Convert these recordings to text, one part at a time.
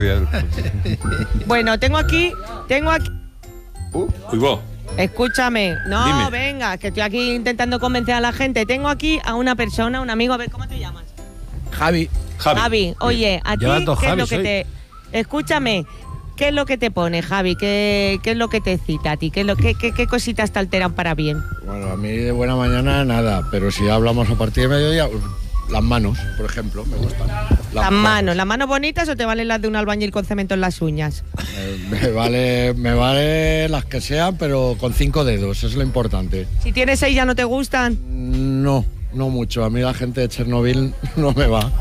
Bueno, tengo aquí. Uy, vos. Escúchame. No, Dime. venga, que estoy aquí intentando convencer a la gente. Tengo aquí a una persona, un amigo. A ver, ¿cómo te llamas? Javi. Javi, oye, a ti, Lleva dos ¿qué es lo Javis que hoy. te... Escúchame, ¿qué es lo que te pone, Javi? ¿Qué es lo que te excita a ti? ¿Qué cositas te alteran para bien? Bueno, a mí de buena mañana nada, pero si hablamos a partir de mediodía, las manos, por ejemplo, me gustan. Las manos bonitas o te valen las de un albañil con cemento en las uñas? Me vale las que sean, pero con 5 dedos, eso es lo importante. Si tienes 6 ya no te gustan. No mucho. A mí la gente de Chernobyl no me va.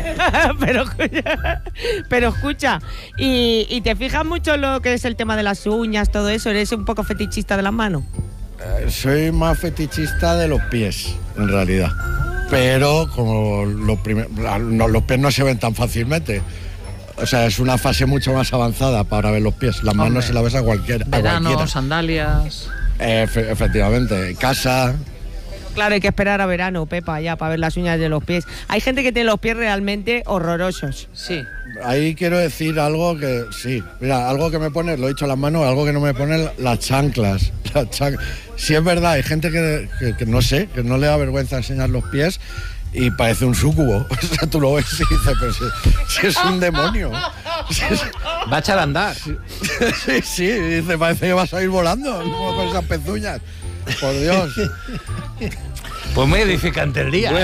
pero escucha, ¿y te fijas mucho en lo que es el tema de las uñas, todo eso? ¿Eres un poco fetichista de las manos? Soy más fetichista de los pies, en realidad. Pero como los pies no se ven tan fácilmente. O sea, es una fase mucho más avanzada para ver los pies. Las manos se las ves a cualquiera. Verano, sandalias. Efectivamente, casa. Claro, hay que esperar a verano, Pepa, ya, para ver las uñas de los pies. Hay gente que tiene los pies realmente horrorosos. Sí. Ahí quiero decir algo que sí. Mira, algo que me pone, lo he dicho las manos, algo que no me pone las chanclas. Sí, es verdad, hay gente que no sé, que no le da vergüenza enseñar los pies y parece un súcubo. O sea, tú lo ves y dices, pero si es un demonio. Va a echar a andar. Sí, dice, parece que vas a ir volando con esas pezuñas. Por Dios. Pues muy edificante el día.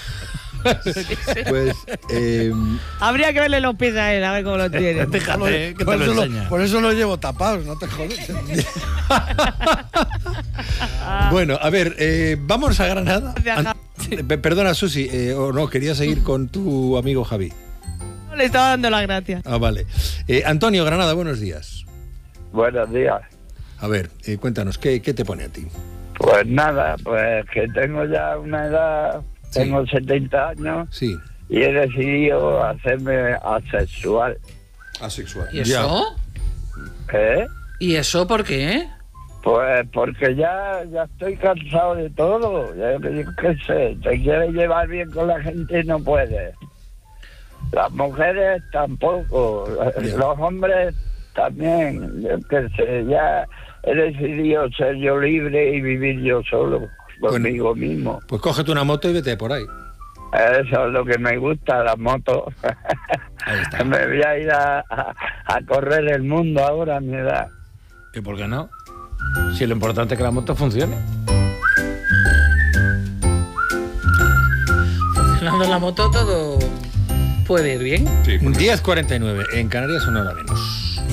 Pues, Habría que verle los pies a él, a ver cómo los tiene. Fíjate, que te lo enseña. Por eso los llevo tapados, no te jodes. bueno, a ver, vamos a Granada. Perdona, Susi, o no, quería seguir con tu amigo Javi. Le estaba dando las gracias. Ah, vale. Antonio, Granada, buenos días. Buenos días. A ver, cuéntanos, ¿qué te pone a ti? Pues nada, pues que tengo ya una edad, Sí. tengo 70 años Sí, y he decidido hacerme asexual. asexual. ¿Y eso? ¿Eh? ¿Y eso por qué? Pues porque ya estoy cansado de todo. Yo qué sé, te quieres llevar bien con la gente y no puedes. Las mujeres tampoco, Ya. los hombres también. Yo qué sé, ya he decidido ser yo libre y vivir yo solo, conmigo mismo. Pues cógete una moto y vete por ahí. Eso es lo que me gusta, las motos. Ahí está. Me voy a ir a correr el mundo ahora a mi edad. ¿Y por qué no? Si lo importante es que la moto funcione. Funcionando la moto todo puede ir bien. Sí, 10:49, en Canarias 1 hora menos.